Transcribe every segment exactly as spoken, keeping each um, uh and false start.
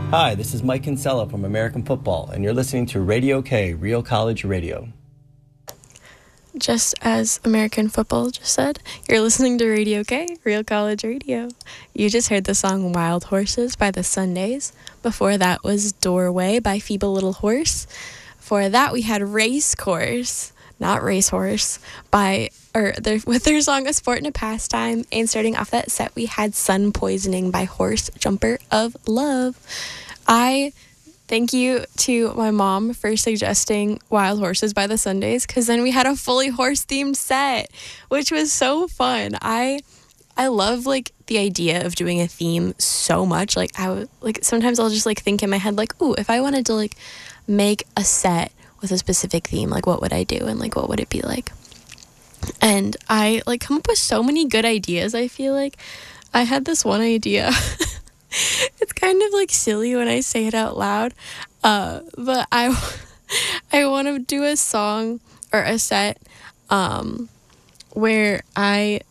Hi, this is Mike Kinsella from American Football, and you're listening to Radio K, Real College Radio. Just as American Football just said, you're listening to Radio K, Real College Radio. You just heard the song Wild Horses by the Sundays. Before that was Doorway by Feeble Little Horse. For that we had Race Course, not Racehorse, by or their, with their song A Sport and a Pastime. And starting off that set we had Sun Poisoning by Horse Jumper of Love. I thank you to my mom for suggesting Wild Horses by the Sundays, because then we had a fully horse-themed set, which was so fun. I I love, like, the idea of doing a theme so much. Like, I w- like sometimes I'll just, like, think in my head, like, ooh, if I wanted to, like, make a set with a specific theme, like, what would I do, and, like, what would it be like? And I, like, come up with so many good ideas, I feel like. I had this one idea. It's kind of like silly when I say it out loud, uh, but I, I want to do a song or a set um, where I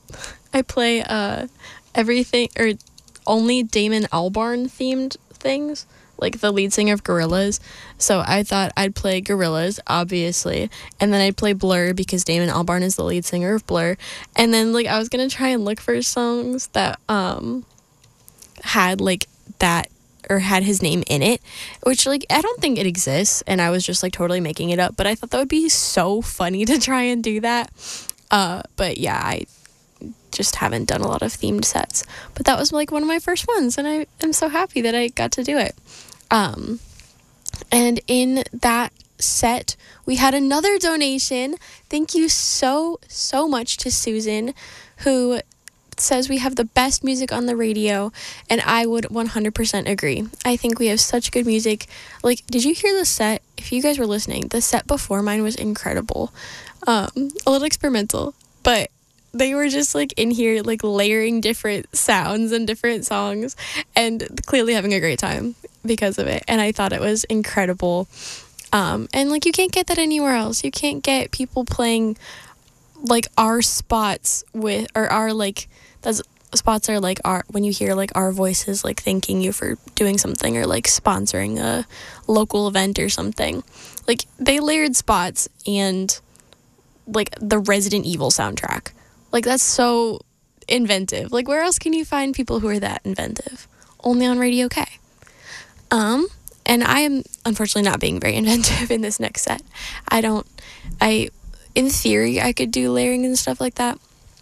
I play uh, everything or only Damon Albarn themed things, like the lead singer of Gorillaz. So I thought I'd play Gorillaz, obviously, and then I'd play Blur because Damon Albarn is the lead singer of Blur, and then like I was gonna try and look for songs that um. had like that or had his name in it, which like I don't think it exists, and I was just like totally making it up, but I thought that would be so funny to try and do that. Uh but yeah, I just haven't done a lot of themed sets, but that was like one of my first ones, and I am so happy that I got to do it. Um and in that set we had another donation. Thank you so so much to Susan, who says we have the best music on the radio, and I would one hundred percent agree. I think we have such good music. Like, did you hear the set? If you guys were listening, the set before mine was incredible. Um, a little experimental, but they were just like in here like layering different sounds and different songs and clearly having a great time because of it, and I thought it was incredible. Um, and like you can't get that anywhere else. You can't get people playing like our spots with or our like those spots are like our when you hear like our voices like thanking you for doing something or like sponsoring a local event or something. Like they layered spots and like the Resident Evil soundtrack. Like that's so inventive. Like where else can you find people who are that inventive? Only on Radio K. Um and I am unfortunately not being very inventive in this next set. I don't I in theory I could do layering and stuff like that.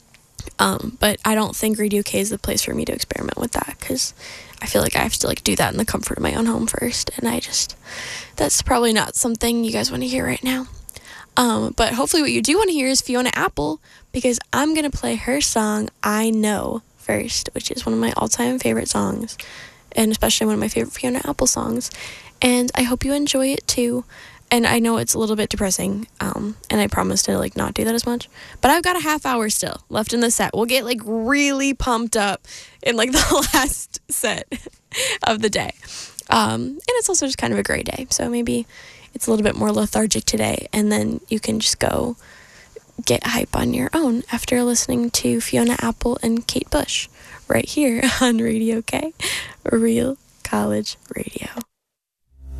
Um, but I don't think Radio K is the place for me to experiment with that, because I feel like I have to like do that in the comfort of my own home first, and I just that's probably not something you guys want to hear right now. Um, but hopefully what you do want to hear is Fiona Apple, because I'm gonna play her song I Know first, which is one of my all-time favorite songs, and especially one of my favorite Fiona Apple songs, and I hope you enjoy it too. And I know it's a little bit depressing, um, and I promise to, like, not do that as much. But I've got a half hour still left in the set. We'll get, like, really pumped up in, like, the last set of the day. Um, and it's also just kind of a great day. So maybe it's a little bit more lethargic today, and then you can just go get hype on your own after listening to Fiona Apple and Kate Bush right here on Radio K, Real College Radio.